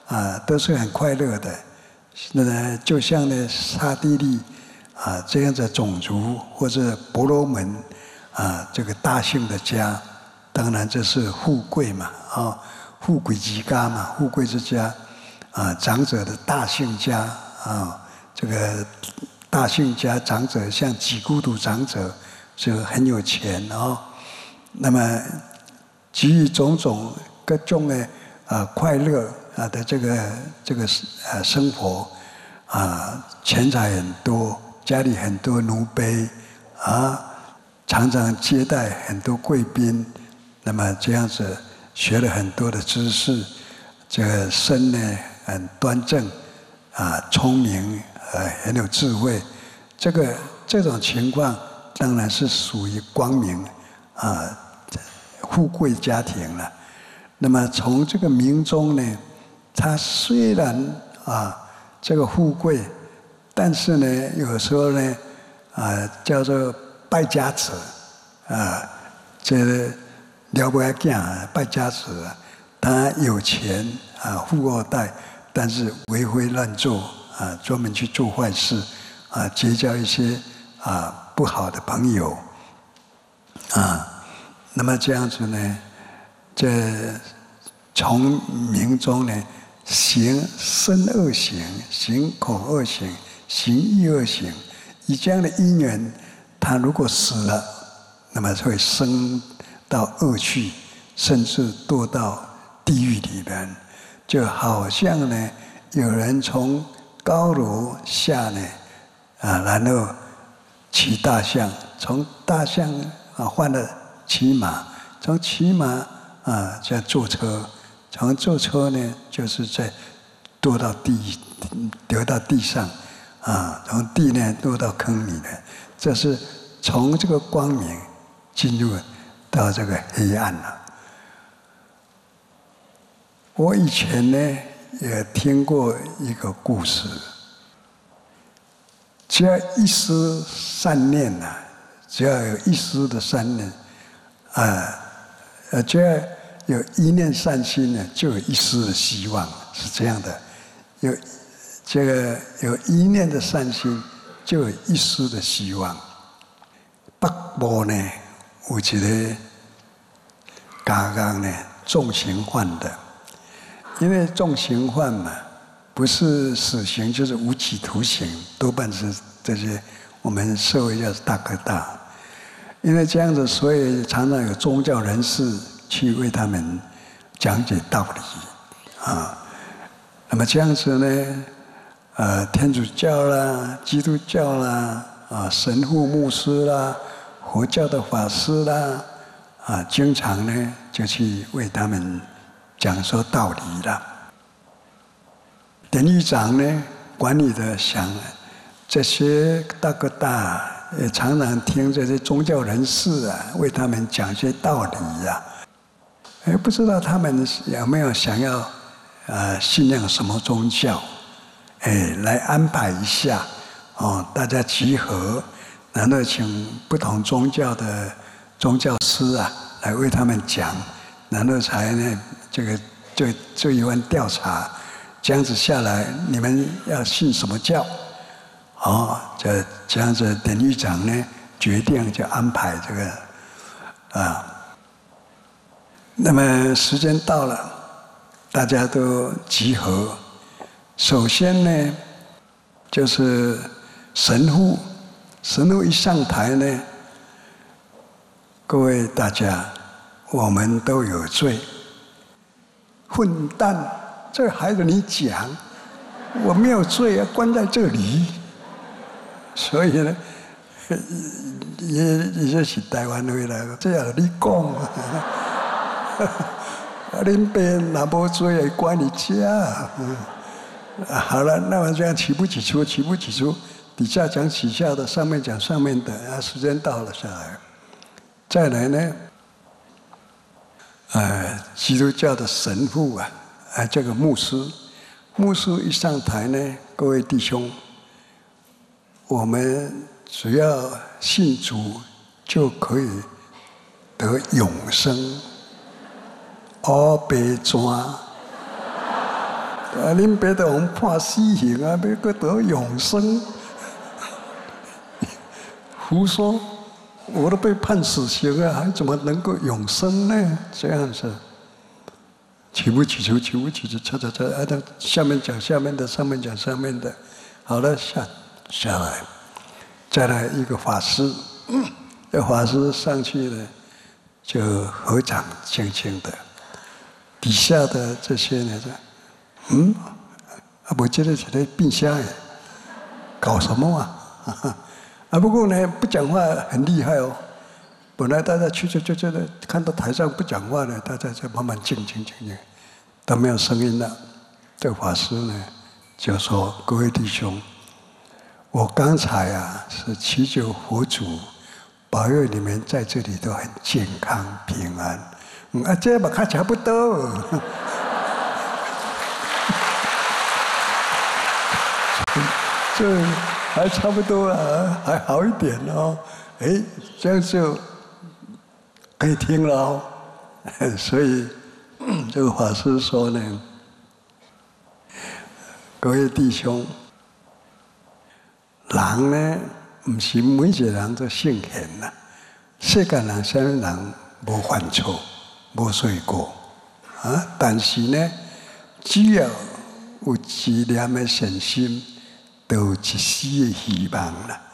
都是很快乐的。那就像呢刹帝利这样的种族，或者婆罗门这个大姓的家，当然这是富贵嘛富贵之家嘛，富贵之家长者的大姓家这个大姓家长者像几孤独长者就很有钱那么给予种种各种的快乐的这个生活钱财很多，家里很多奴婢常常接待很多贵宾，那么这样子学了很多的知识，这个身呢很端正聪明很有智慧，这种情况当然是属于光明富贵家庭了。那么从这个名中呢，他虽然这个富贵，但是呢有时候呢叫做败家子这了不起败家子他有钱富二代，但是为非乱做专门去做坏事结交一些不好的朋友那么这样子呢，这从名中呢，行身恶行，行口恶行，行意恶行，以这样的因缘，他如果死了，那么会升到恶趣，甚至堕到地狱里面，就好像呢，有人从高楼下呢然后骑大象，从大象换了骑马，从骑马再坐车，从坐车呢就是在堕到地，流到地上从地呢落到坑里面，这是从这个光明进入到这个黑暗了。我以前呢也听过一个故事，只要一丝善念只要有一丝的善念只要有一念善心呢，就有一丝的希望，是这样的。有一念的善心，就有一丝的希望。北部呢有一个家人呢重刑犯的，因为重刑犯嘛，不是死刑就是无期徒刑，多半是这些我们社会叫大哥大。因为这样子，所以常常有宗教人士去为他们讲解道理那么这样子呢，天主教啦、基督教啦、神父、牧师啦、佛教的法师啦经常呢就去为他们讲说道理啦。典狱长呢管理的想这些大哥大。也常常听这些宗教人士为他们讲一些道理不知道他们有没有想要信仰什么宗教来安排一下大家集合，然后请不同宗教的宗教师来为他们讲，然后才呢做一番调查，这样子下来你们要信什么教这样子，典狱长呢决定就安排这个那么时间到了，大家都集合。首先呢，就是神父，神父一上台呢，各位大家，我们都有罪。混蛋，这还得你讲？我没有罪关在这里。所以呢，伊是台湾回来，这也你讲恁爸若无罪，关你家好了，那么这样起不起初，起不起初，底下讲底下的，上面讲上面的时间到了下来，再来呢，基督教的神父这个牧师一上台呢，各位弟兄。我们只要信主就可以得永生，黑白纸啊，恁爸都互判死刑啊，要搁得永生，胡说！我都被判死刑了，还怎么能够永生呢？这样子，起不起球，起不起球，擦，按照下面讲下面的，上面讲上面的，好了，下来，再来一个法师，这法师上去呢，就合掌轻轻的，底下的这些呢，我觉得是在变瞎耶，搞什么啊？不过呢，不讲话很厉害哦。本来大家就看到台上不讲话呢，大家就慢慢静，都没有声音了。这个法师呢，就说：“各位弟兄，我刚才是祈求佛祖保佑你们在这里都很健康平安。这嘛看差不多。”这还差不多啊，还好一点哦。这样就可以听了哦。所以这个法师说呢，各位弟兄，人呢，不是每一个人都圣贤呐。世间人啥人无犯错，无罪过但是呢，只要有一念的善心，都有一丝的希望啦。